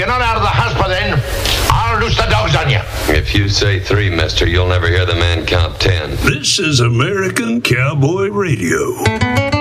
you're not out of the house by then, I'll loose the dogs on you. If you say 3, mister, you'll never hear the man count 10. This is American Cowboy Radio.